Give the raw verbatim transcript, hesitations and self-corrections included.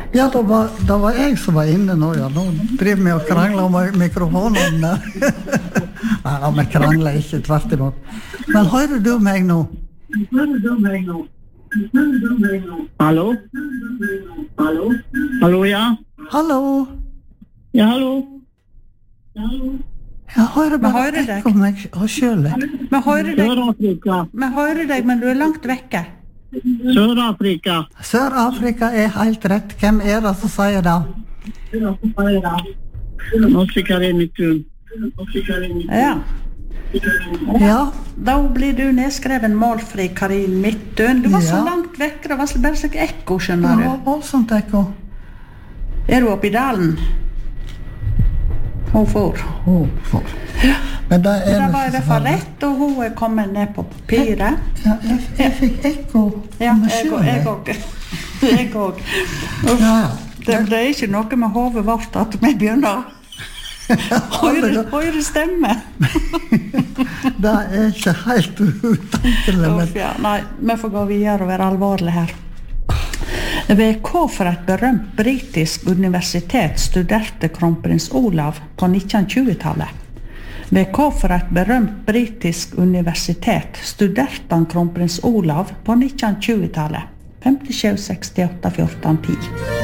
Ja, det var, det var jeg som var inne nå, ja. Nå driver vi og krangler om mikrofonen. Nei, vi krangler ikke, tvert imot. Men hører du meg nå? Hører du meg nå? Hører du meg nå? Hallo? Hallo? Hallo, ja? Hallo? Ja, hallo? Hallo? Jeg hører bare hører deg. ekko meg og selv. Vi hører deg, Sør-Afrika. vi hører deg, men du er langt vekke. Sør-Afrika. Sør-Afrika er helt rett. Hvem er det som sier det? Norske Karin Midtun. Ja. Ja, Da blir du nedskreven målfri Karin Midtun. Du var så Ja. langt vekke, det var så bare slik ekko, skjønner det du. var voldsomt ekko. Er du oppe i dalen? Hun får. Oh, for. Men det er Det var i hvert fall rett, og hun er kommet ned på papiret. Ja, jeg, jeg fikk ekko Ja, om meg jeg selv. og jeg og jeg og. Ja, ja. Det, det er ikke noe med hodet vårt at vi begynner å høre, høre stemme. Det er ikke helt utankelig, men Uff, ja, nei, vi får gå videre og være alvorlige her. Ved hva for et berømt britisk universitet studerte kronprins Olav på nittenhundre-tjuetallet? Ved hva for et berømt britisk universitet studerte han kronprins Olav på nittenhundre-tjuetallet? femtisju, sekstiåtte, fjorten, ti.